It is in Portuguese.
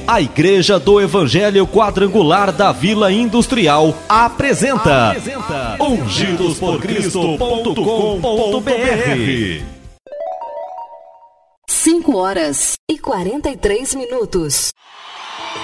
A Igreja do Evangelho Quadrangular da Vila Industrial apresenta ungidosporcristo.com.br. 5 horas e 43 minutos.